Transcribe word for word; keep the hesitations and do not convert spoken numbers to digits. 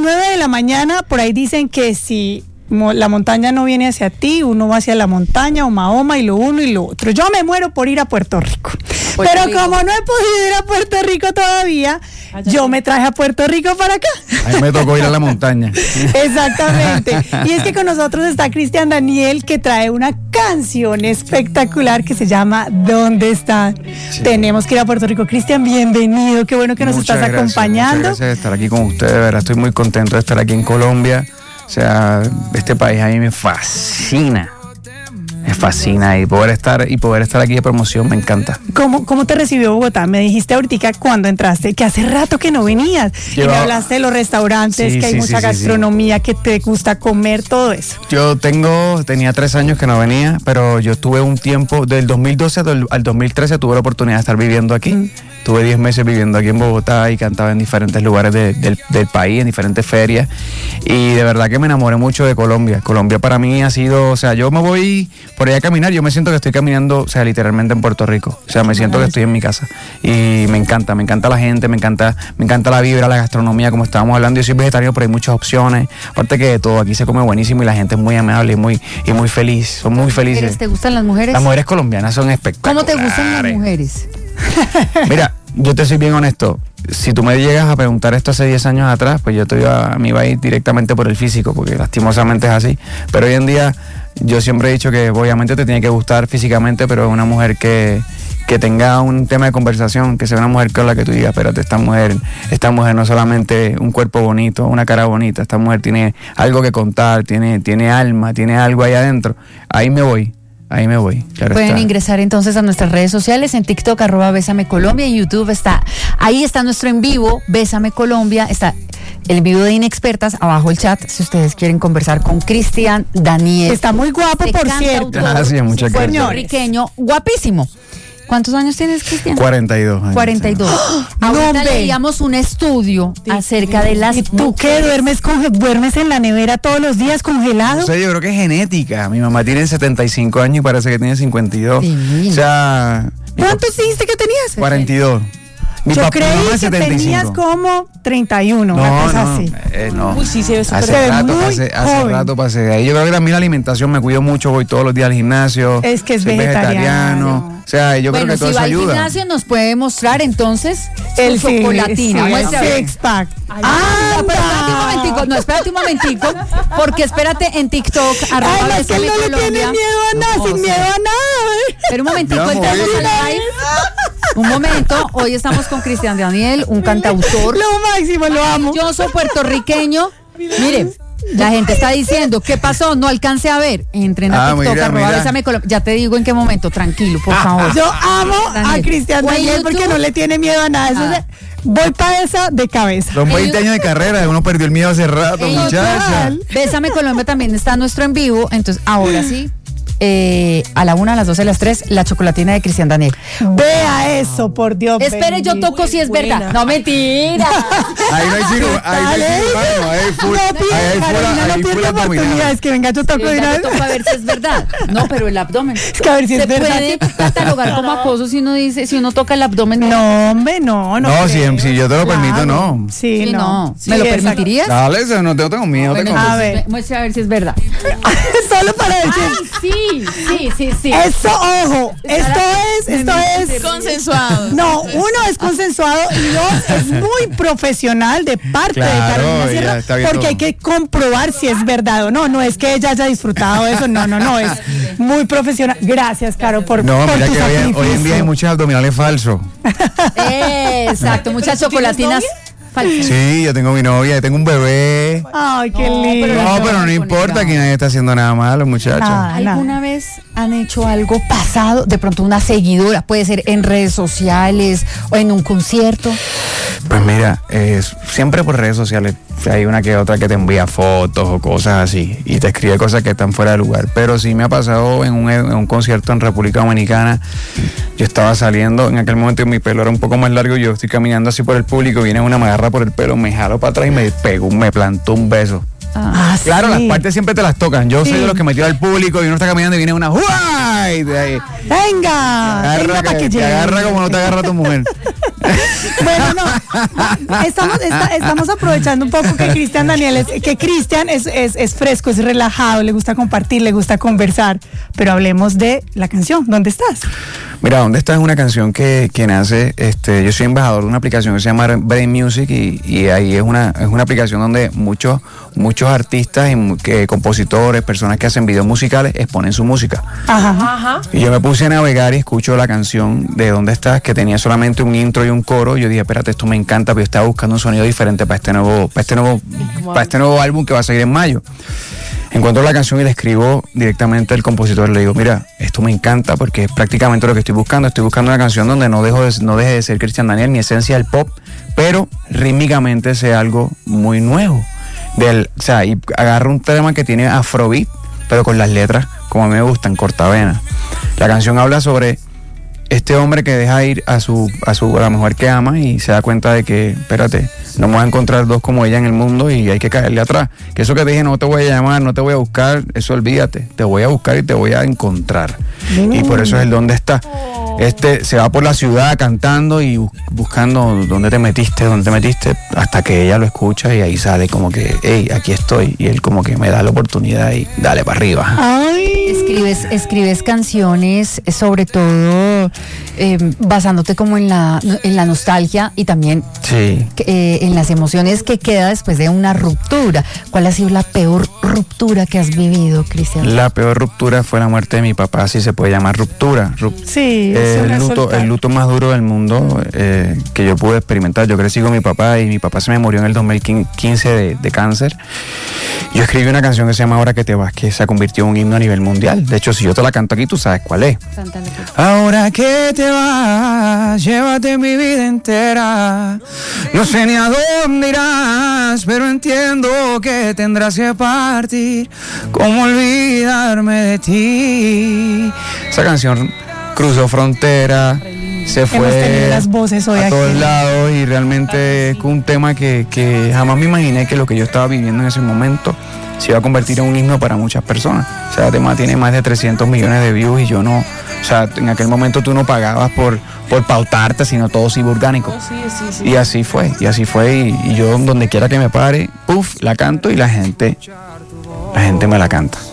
nueve de la mañana, por ahí dicen que si la montaña no viene hacia ti, uno va hacia la montaña o Mahoma y lo uno y lo otro. Yo me muero por ir a Puerto Rico. Puerto Pero Rico. Como no he podido ir a Puerto Rico todavía, Allá yo me traje a Puerto Rico para acá. A mí me tocó ir a la montaña. Exactamente. Y es que con nosotros está Cristian Daniel, que trae una canción espectacular que se llama ¿Dónde están? Sí. Tenemos que ir a Puerto Rico. Cristian, bienvenido. Qué bueno que nos muchas estás gracias, acompañando. Muchas gracias de estar aquí con ustedes. De verdad, estoy muy contento de estar aquí en Colombia. O sea, este país a mí me fascina. Me fascina y poder estar y poder estar aquí de promoción me encanta. ¿Cómo, cómo te recibió Bogotá? Me dijiste ahorita cuando entraste que hace rato que no venías. Yo, y me hablaste de los restaurantes, sí, que hay sí, mucha sí, gastronomía, sí, sí. que te gusta comer, todo eso. Yo tengo, tenía tres años que no venía, pero yo tuve un tiempo, del dos mil doce al dos mil trece tuve la oportunidad de estar viviendo aquí. Mm. Tuve diez meses viviendo aquí en Bogotá y cantaba en diferentes lugares de, del, del país, en diferentes ferias. Y de verdad que me enamoré mucho de Colombia. Colombia para mí ha sido, o sea, yo me voy por allá a caminar, yo me siento que estoy caminando, o sea, literalmente en Puerto Rico. O sea, me siento que estoy en mi casa. Y me encanta, me encanta la gente, me encanta, me encanta la vibra, la gastronomía, como estábamos hablando. Yo soy vegetariano, pero hay muchas opciones. Aparte que de todo, aquí se come buenísimo y la gente es muy amable y muy, y muy feliz. Son muy felices. ¿Te gustan las mujeres? Las mujeres colombianas son espectaculares. ¿Cómo te gustan las mujeres? Mira, yo te soy bien honesto. Si tú me llegas a preguntar esto hace diez años atrás, pues yo te iba, me iba a ir directamente por el físico, porque lastimosamente es así. Pero hoy en día yo siempre he dicho que obviamente te tiene que gustar físicamente, pero es una mujer que, que tenga un tema de conversación, que sea una mujer con la que tú digas, espérate, esta mujer, esta mujer no solamente un cuerpo bonito, una cara bonita, esta mujer tiene algo que contar, tiene, tiene alma, tiene algo ahí adentro. Ahí me voy. Ahí me voy. Claro. Pueden está. ingresar entonces a nuestras redes sociales, en TikTok, arroba Bésame Colombia, en YouTube está, ahí está nuestro en vivo, Bésame Colombia, está el en vivo de Inexpertas, abajo el chat, si ustedes quieren conversar con Cristian Daniel. Está muy guapo, por cierto. Gracias, muchas gracias. Puertorriqueño, guapísimo. ¿Cuántos años tienes, Cristian? cuarenta y dos años. cuarenta y dos. ¡Oh! Ahorita no, leíamos un estudio sí, acerca de las... ¿Y tú qué? ¿Duermes, con, ¿Duermes en la nevera todos los días congelado? O sea, yo creo que es genética. Mi mamá tiene setenta y cinco años y parece que tiene cincuenta y dos. Sí. O sea... ¿Cuántos dijiste que tenías? cuarenta y dos. Mi Yo papá, creí mi mamá que setenta y cinco. Tenías como treinta y uno, no, una cosa no, así. Eh, no. Uy, sí, se ve súper hace rato, muy hace, hace joven. rato pasé de ahí. Yo creo que también la alimentación me cuido mucho, voy todos los días al gimnasio. Es que es soy vegetariano. vegetariano. O sea, yo bueno, creo que todo si eso va ayuda. al gimnasio nos puede mostrar entonces el su chocolatina. Sí, Muestra. el six pack. Ay, ah, no, pero espérate un momentico, no, espérate un momentico, porque espérate en TikTok, arroba Ay, es que él no le tiene miedo a nada, no, sin sí. miedo a nada. Pero un momentico, entramos al live. Un momento, hoy estamos con Cristian Daniel, un cantautor. Lo máximo, lo amo. Yo soy puertorriqueño. Miren, la gente está diciendo, ¿qué pasó? No alcancé a ver. Entren a Ah, TikTok, mira, arroba mira. Bésame Colombia. Ya te digo en qué momento, tranquilo, por favor. Yo amo Daniel. a Cristian O en Daniel porque YouTube. no le tiene miedo a nada. Eso Ah. es de- voy para esa de cabeza. Son veinte años de carrera, uno perdió el miedo hace rato, Ey, muchacha. Bésame Colombia también está nuestro en vivo. Entonces, ahora sí, eh, a la una, a las doce, a las tres, la chocolatina de Cristian Daniel. Vea eso, por Dios. Espere, yo bendito. toco si es verdad. No, mentira. Ahí no hay chico, ahí no hay Dale. chico, mano, ahí hay full, No pierde, ahí hay full, Carolina, no ahí full pierde abdominal. oportunidades. Que venga, yo toco de una Venga, vez. yo toco a ver si es verdad. No, pero el abdomen. Es que a ver si es ¿Se verdad. puede catalogar como acoso si uno dice, si uno toca el abdomen? No, hombre, no, no. No, si, creo. si yo te lo permito, Claro. no. Sí, Sí, no. no. Sí, ¿Me lo exacto. permitirías? Dale, eso no tengo, tengo miedo. Bueno, tengo a entonces, ver. muestre a ver si es verdad. Solo para decir. Ay, sí, sí, sí, sí. Esto, ojo, esto es, esto es. Consensuado. No, uno es consensuado y dos es muy profesional de parte Claro, de Carolina ya Sierra, está bien porque todo. hay que comprobar si es verdad o no. No es que ella haya disfrutado de eso, no, no, no, es muy profesional. Gracias, Caro, por, No, por mira tu que hoy, hoy en día hay sacrificio. muchos abdominales falsos. Exacto, muchas chocolatinas falsas. Sí, yo tengo mi novia, tengo un bebé. Ay, qué No, lindo. pero No, pero no con importa el que nadie está haciendo nada malo, muchachos. Ah, ¿Alguna vez han hecho algo pasado? De pronto una seguidora, puede ser en redes sociales o en un concierto. Pues mira, eh, siempre por redes sociales hay una que otra que te envía fotos o cosas así y te escribe cosas que están fuera de lugar. Pero sí me ha pasado en un, en un concierto en República Dominicana. Yo estaba saliendo, en aquel momento mi pelo era un poco más largo, yo estoy caminando así por el público, viene una, me agarra por el pelo, me jalo para atrás y me pegó, me plantó un beso. Ah, Claro, sí. las partes siempre te las tocan. Yo Sí. soy de los que metió al público y uno está caminando y viene una ¡Uay! De ahí. Venga, venga Agarra, para que, que te llegue. agarra como no te agarra tu mujer. Bueno, no, estamos, está, estamos aprovechando un poco que Cristian Daniel es, que Cristian es, es, es fresco, es relajado, le gusta compartir, le gusta conversar, pero hablemos de la canción, ¿Dónde estás? Mira, ¿Dónde estás? Es una canción que, que nace, este, yo soy embajador de una aplicación que se llama Brain Music y, y ahí es una, es una aplicación donde muchos, muchos artistas y que, compositores, personas que hacen videos musicales exponen su música. Ajá. Ajá. Y yo me puse a navegar y escucho la canción de ¿Dónde estás? Que tenía solamente un intro y un coro. Yo dije, espérate, esto me encanta, pero yo estaba buscando un sonido diferente para este nuevo, para este nuevo, para este nuevo álbum que va a salir en mayo. Encuentro la canción y le escribo directamente al compositor. Le digo, mira, esto me encanta porque es prácticamente lo que estoy buscando. Estoy buscando una canción donde no, dejo de, no deje de ser Cristian Daniel ni esencia del pop, pero rítmicamente sea algo muy nuevo. Del, o sea, y agarro un tema que tiene afrobeat, pero con las letras como a mí me gustan, cortavena. La canción habla sobre este hombre que deja ir a su, a su a la mujer que ama y se da cuenta de que, espérate, no me voy a encontrar dos como ella en el mundo y hay que caerle atrás. Que eso que te dije, no te voy a llamar, no te voy a buscar, eso olvídate. Te voy a buscar y te voy a encontrar. Mm. Y por eso es el ¿Dónde está? Este se va por la ciudad cantando y buscando dónde te metiste, dónde te metiste, hasta que ella lo escucha y ahí sale como que, hey, aquí estoy. Y él como que me da la oportunidad y dale para arriba. Ay. Escribes, escribes canciones, sobre todo eh, basándote como en la, en la nostalgia y también sí. eh, en las emociones que queda después de una ruptura. ¿Cuál ha sido la peor ruptura que has vivido, Cristian? La peor ruptura fue la muerte de mi papá, si se puede llamar ruptura. Rup Sí. Eh, el, luto, el luto más duro del mundo eh, que yo pude experimentar. Yo crecí con mi papá y mi papá se me murió en el dos mil quince de, de cáncer. Yo escribí una canción que se llama Ahora que te vas, que se convirtió en un himno a nivel mundial. De hecho, si yo te la canto aquí, tú sabes cuál es. Cántale. Ahora que te vas, llévate mi vida entera. No sé ni a dónde irás, pero entiendo que tendrás que partir. ¿Cómo olvidarme de ti? Esa canción cruzó frontera, se fue las voces hoy a aquí. todos lados y realmente es un tema que, que jamás me imaginé que lo que yo estaba viviendo en ese momento se iba a convertir en un himno para muchas personas. O sea, el tema tiene más de trescientos millones de views y yo no, o sea, en aquel momento tú no pagabas por, por pautarte, sino todo se iba orgánico. Oh, sí, sí, sí. Y así fue, y así fue, y, y yo donde quiera que me pare, puff, la canto y la gente, la gente me la canta.